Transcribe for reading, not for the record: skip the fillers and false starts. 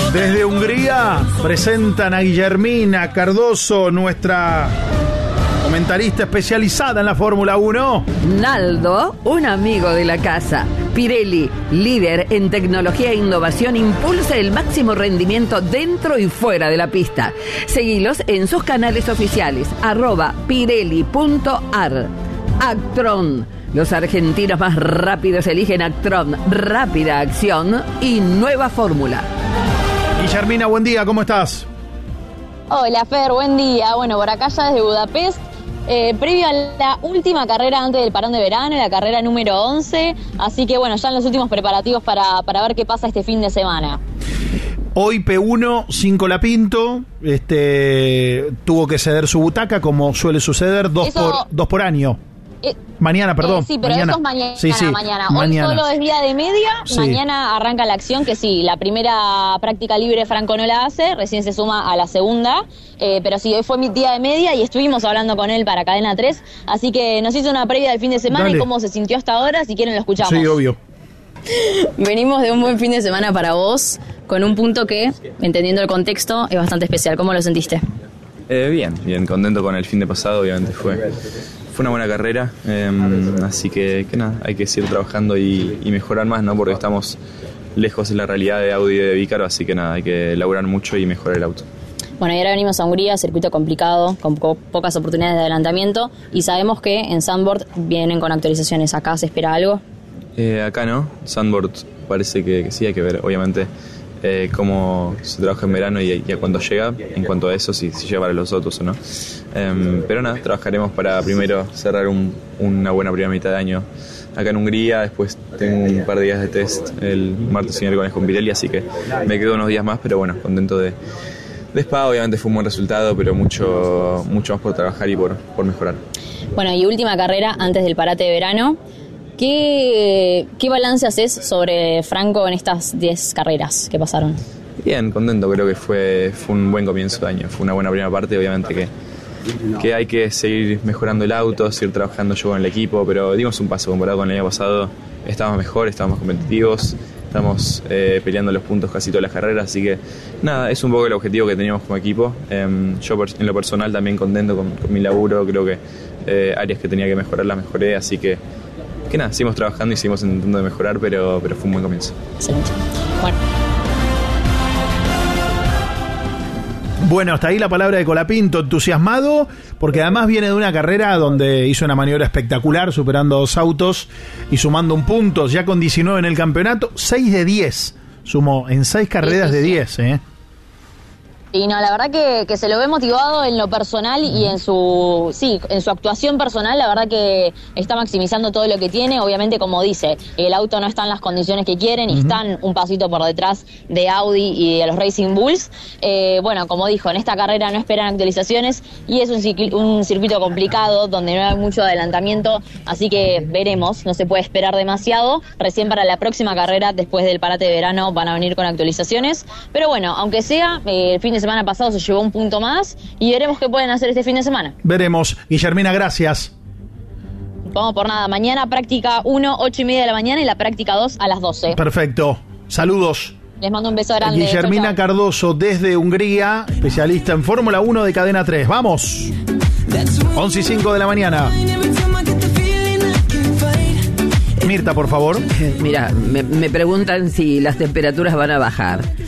Desde Hungría presentan a Guillermina Cardoso, nuestra comentarista especializada en la Fórmula 1. Naldo, un amigo de la casa. Pirelli, líder en tecnología e innovación, impulsa el máximo rendimiento dentro y fuera de la pista. Seguilos en sus canales oficiales, @pirelli.ar. Actron. Los argentinos más rápidos eligen Actron. Rápida acción y nueva fórmula. Guillermina, buen día, ¿cómo estás? Hola Fer, buen día. Bueno, por acá ya desde Budapest, previo a la última carrera antes del parón de verano, la carrera número 11, así que bueno, ya en los últimos preparativos para ver qué pasa este fin de semana. Hoy P1 sin Colapinto, tuvo que ceder su butaca como suele suceder, dos por año. Mañana, perdón. Sí, pero mañana. eso es mañana. Sí, Mañana. Mañana. Hoy solo es día de media. Sí. Mañana arranca la acción, que sí, la primera práctica libre Franco no la hace, recién se suma a la segunda. Pero sí, hoy fue mi día de media y estuvimos hablando con él para Cadena 3. Así que nos hizo una previa del fin de semana. Dale. Y cómo se sintió hasta ahora. Si quieren, lo escuchamos. Sí, obvio. Venimos de un buen fin de semana para vos, con un punto que, entendiendo el contexto, es bastante especial. ¿Cómo lo sentiste? Bien, contento con el fin de pasado, obviamente fue una buena carrera, así que nada, hay que seguir trabajando y mejorar más, ¿no? Porque estamos lejos de la realidad de Audi y de Vícaro, así que nada, hay que laburar mucho y mejorar el auto. Bueno, y ahora venimos a Hungría, circuito complicado, con pocas oportunidades de adelantamiento, y sabemos que en Zandvoort vienen con actualizaciones. ¿Acá se espera algo? Acá no, Zandvoort parece que sí, hay que ver, obviamente, cómo se trabaja en verano y a cuándo llega, en cuanto a eso, si llega para los otros o no. Pero nada, trabajaremos para primero cerrar una buena primera mitad de año acá en Hungría. Después tengo un par de días de test el martes y miércoles con Pirelli, así que me quedo unos días más, pero bueno, contento de Spa. Obviamente fue un buen resultado, pero mucho más por trabajar y por mejorar. Bueno, y última carrera antes del parate de verano. ¿Qué balance haces sobre Franco en estas 10 carreras que pasaron? Bien, contento, creo que fue un buen comienzo de año, fue una buena primera parte, obviamente que hay que seguir mejorando el auto, seguir trabajando yo con el equipo, pero dimos un paso comparado con el año pasado, estamos mejor, estamos más competitivos, estamos peleando los puntos casi todas las carreras, así que nada, es un poco el objetivo que teníamos como equipo. Yo en lo personal también contento con mi laburo, creo que áreas que tenía que mejorar las mejoré, así que nada, seguimos trabajando y seguimos intentando de mejorar, pero fue un buen comienzo. Excelente. Bueno, hasta ahí la palabra de Colapinto, entusiasmado, porque además viene de una carrera donde hizo una maniobra espectacular, superando 2 autos y sumando un punto, ya con 19 en el campeonato, 6 de 10, sumó en 6 carreras de 10, Y no, la verdad que se lo ve motivado en lo personal y en su actuación personal. La verdad que está maximizando todo lo que tiene. Obviamente, como dice, el auto no está en las condiciones que quieren y están un pasito por detrás de Audi y de los Racing Bulls. Bueno, como dijo, en esta carrera no esperan actualizaciones y es un circuito complicado donde no hay mucho adelantamiento, así que veremos, no se puede esperar demasiado. Recién para la próxima carrera, después del parate de verano, van a venir con actualizaciones. Pero bueno, aunque sea, el fin de semana pasado se llevó un punto más y veremos qué pueden hacer este fin de semana. Veremos. Guillermina, gracias. Vamos por nada. Mañana práctica 1, 8:30 de la mañana y la práctica 2 a las 12. Perfecto. Saludos. Les mando un beso grande. Guillermina Chau, chau. Cardoso desde Hungría, especialista en Fórmula 1 de Cadena 3. Vamos. 11:05 de la mañana. Mirta, por favor. Mira, me preguntan si las temperaturas van a bajar.